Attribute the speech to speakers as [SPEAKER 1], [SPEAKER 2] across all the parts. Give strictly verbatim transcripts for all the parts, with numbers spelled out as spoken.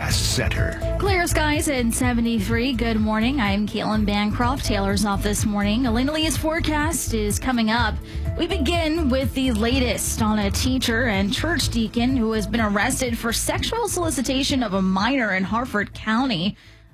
[SPEAKER 1] Forecast Center.
[SPEAKER 2] Clear skies in seventy-three. Good morning. I'm Caitlin Bancroft. Taylor's off this morning. Elena Lee's forecast is coming up. We begin with the latest on a teacher and church deacon who has been arrested for sexual solicitation of a minor in Harford County.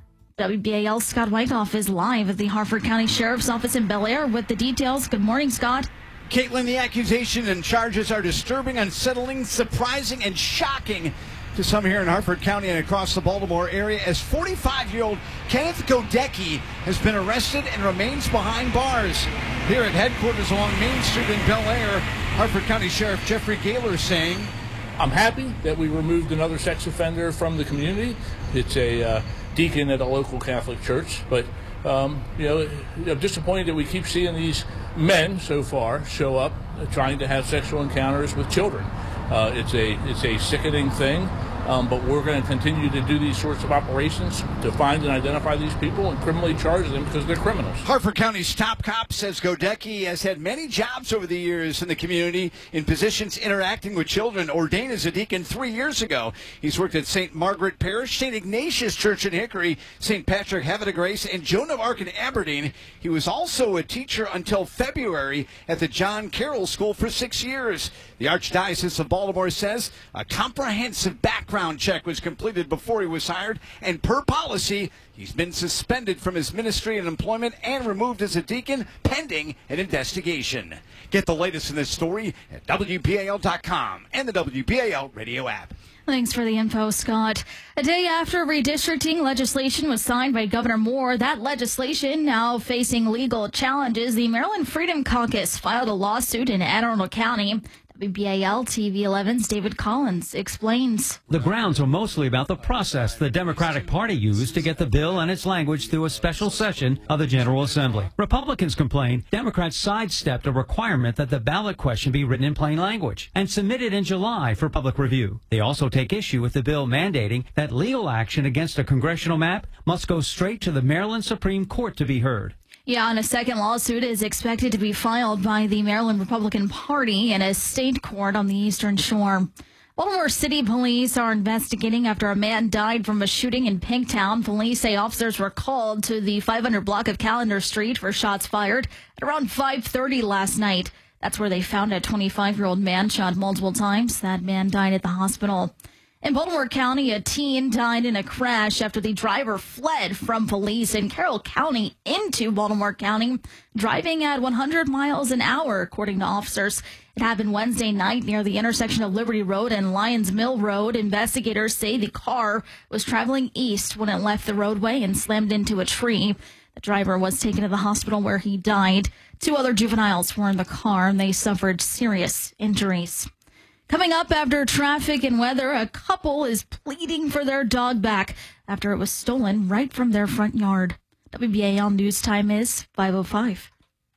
[SPEAKER 2] W B A L's Scott Wyckoff is live at the Harford County Sheriff's Office in Bel Air with the details. Good morning, Scott.
[SPEAKER 3] Caitlin, the accusation and charges are disturbing, unsettling, surprising, and shocking to some here in Harford County and across the Baltimore area, as forty-five-year-old Kenneth Godecki has been arrested and remains behind bars. Here at headquarters along Main Street in Bel Air, Harford County Sheriff Jeffrey Gaylor saying,
[SPEAKER 4] I'm happy that we removed another sex offender from the community. It's a uh, deacon at a local Catholic church, but um, you know, I'm disappointed that we keep seeing these men so far show up uh, trying to have sexual encounters with children. Uh, it's a it's a sickening thing, um, but we're going to continue to do these sorts of operations to find and identify these people and criminally charge them because they're criminals.
[SPEAKER 3] Harford County's top cop says Godecki has had many jobs over the years in the community in positions interacting with children. Ordained as a deacon three years ago, he's worked at Saint Margaret Parish, Saint Ignatius Church in Hickory, Saint Patrick Heaven of Grace, and Joan of Arc in Aberdeen. He was also a teacher until February at the John Carroll School for six years. The Archdiocese of Baltimore says a comprehensive background check was completed before he was hired, and per policy, he's been suspended from his ministry and employment and removed as a deacon pending an investigation. Get the latest in this story at W B A L dot com and the W B A L radio app.
[SPEAKER 2] Thanks for the info, Scott. A day after redistricting legislation was signed by Governor Moore, that legislation now facing legal challenges. The Maryland Freedom Caucus filed a lawsuit in Anne Arundel County. W B A L T V eleven's David Collins explains.
[SPEAKER 5] The grounds were mostly about the process the Democratic Party used to get the bill and its language through a special session of the General Assembly. Republicans complained Democrats sidestepped a requirement that the ballot question be written in plain language and submitted in July for public review. They also take issue with the bill mandating that legal action against a congressional map must go straight to the Maryland Supreme Court to be heard.
[SPEAKER 2] Yeah, and a second lawsuit is expected to be filed by the Maryland Republican Party in a state court on the Eastern Shore. Baltimore City Police are investigating after a man died from a shooting in Pinktown. Police say officers were called to the five hundred block of Callender Street for shots fired at around five thirty last night. That's where they found a twenty-five-year-old man shot multiple times. That man died at the hospital. In Baltimore County, a teen died in a crash after the driver fled from police in Carroll County into Baltimore County, driving at one hundred miles an hour, according to officers. It happened Wednesday night near the intersection of Liberty Road and Lyons Mill Road. Investigators say the car was traveling east when it left the roadway and slammed into a tree. The driver was taken to the hospital where he died. Two other juveniles were in the car, and they suffered serious injuries. Coming up after traffic and weather, a couple is pleading for their dog back after it was stolen right from their front yard. W B A L News time is five oh five.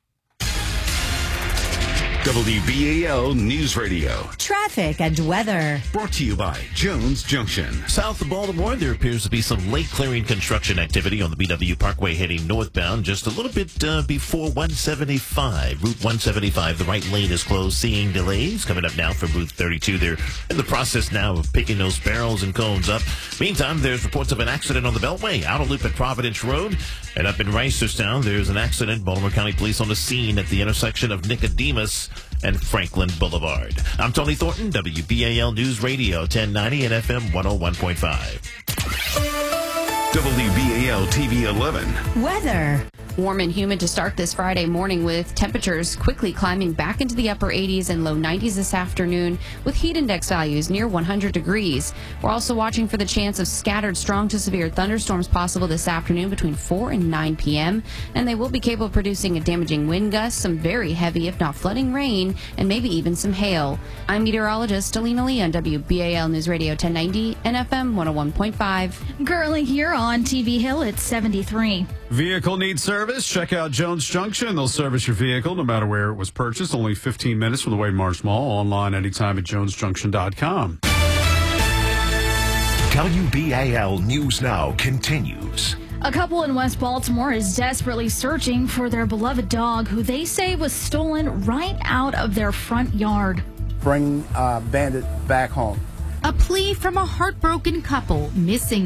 [SPEAKER 1] W B A L News Radio.
[SPEAKER 6] Traffic and weather.
[SPEAKER 1] Brought to you by Jones Junction.
[SPEAKER 7] South of Baltimore, there appears to be some late clearing construction activity on the B W Parkway heading northbound, just a little bit uh, before one seventy-five. Route one seventy-five, the right lane is closed, seeing delays coming up now from Route thirty-two. They're in the process now of picking those barrels and cones up. Meantime, there's reports of an accident on the Beltway, outer loop at Providence Road. And up in Reisterstown, there's an accident. Baltimore County Police on the scene at the intersection of Nicodemus and Franklin Boulevard. I'm Tony Thornton, W B A L News Radio, ten ninety and F M one oh one point five.
[SPEAKER 1] W B A L T V eleven.
[SPEAKER 6] Weather.
[SPEAKER 8] Warm and humid to start this Friday morning, with temperatures quickly climbing back into the upper eighties and low nineties this afternoon, with heat index values near one hundred degrees. We're also watching for the chance of scattered strong to severe thunderstorms possible this afternoon between four and nine p.m., and they will be capable of producing a damaging wind gust, some very heavy, if not flooding rain, and maybe even some hail. I'm meteorologist Alina Lee on W B A L News Radio ten ninety and F M one oh one point five.
[SPEAKER 2] Currently here on T V Hill, it's seventy-three.
[SPEAKER 9] Vehicle needs service? Check out Jones Junction. They'll service your vehicle no matter where it was purchased. Only fifteen minutes from the Wade Marsh Mall. Online anytime at jones junction dot com.
[SPEAKER 1] W B A L News Now continues.
[SPEAKER 2] A couple in West Baltimore is desperately searching for their beloved dog, who they say was stolen right out of their front yard.
[SPEAKER 10] Bring uh, Bandit back home.
[SPEAKER 11] A plea from a heartbroken couple missing